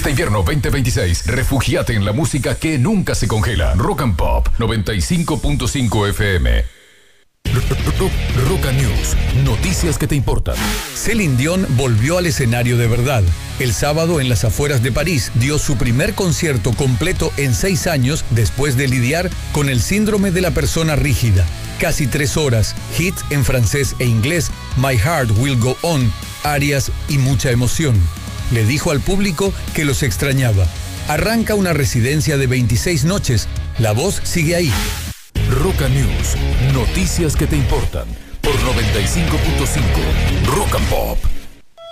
Este invierno 2026, refúgiate en la música que nunca se congela. Rock and Pop 95.5 FM. Roca News, noticias que te importan. Celine Dion volvió al escenario de verdad. El sábado, en las afueras de París, dio su primer concierto completo en 6 años después de lidiar con el síndrome de la persona rígida. Casi 3 horas, hits en francés e inglés, My Heart Will Go On, arias y mucha emoción. Le dijo al público que los extrañaba. Arranca una residencia de 26 noches. La voz sigue ahí. Roca News, noticias que te importan. Por 95.5 Rock and Pop.